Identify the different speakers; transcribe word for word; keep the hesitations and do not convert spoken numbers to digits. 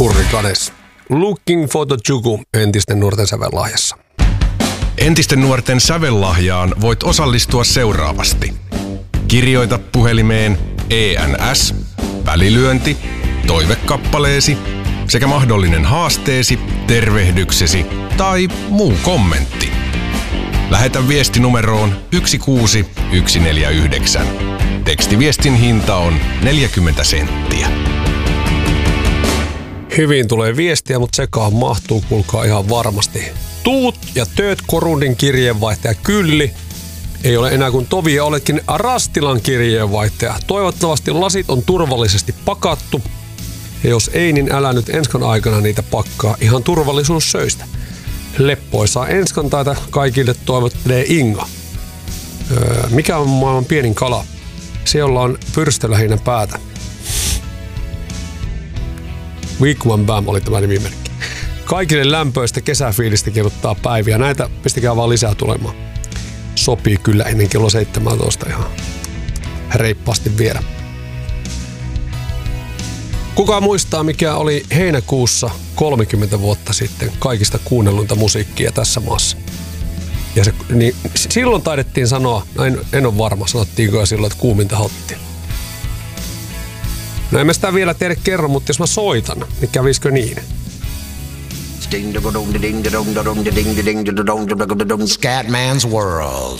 Speaker 1: Hurricanes. Looking for the Jugu entisten nuorten sävellahjassa.
Speaker 2: Entisten nuorten sävellahjaan voit osallistua seuraavasti. Kirjoita puhelimeen E N S, välilyönti, toivekappaleesi sekä mahdollinen haasteesi, tervehdyksesi tai muu kommentti. Lähetä viesti numeroon yksi kuusi yksi neljä yhdeksän. Tekstiviestin hinta on neljäkymmentä senttiä.
Speaker 1: Hyvin tulee viestiä, mutta sekaan mahtuu, kuulkaa ihan varmasti. Tuut ja tööt Korundin kirjeenvaihtaja Kylli. Ei ole enää kuin tovi ja oletkin Rastilan kirjeenvaihtaja. Toivottavasti lasit on turvallisesti pakattu. Ja jos ei, niin älä nyt enskan aikana niitä pakkaa ihan turvallisuussöistä. Leppoisaa enskantaita kaikille toivottelee Inga. Öö, mikä on maailman pienin kala? Siellä on pyrstölähinä päätä. Wigwam Bam oli tämä nimimerkki. Kaikille lämpöistä kesäfiilistä kirjoittaa päiviä. Näitä pistäkää vaan lisää tulemaan. Sopii kyllä ennen kello seitsemäntoista ihan reippaasti viedä. Kuka muistaa, mikä oli heinäkuussa kolmekymmentä vuotta sitten kaikista kuunnellunta musiikkia tässä maassa? Ja se, niin, silloin taidettiin sanoa, no en, en ole varma, sanottiinko jo silloin, että kuuminta hottia. No en mä sitä vielä teille kerro, mutta jos mä soitan, niin kävisikö niin?
Speaker 3: Scatman's World.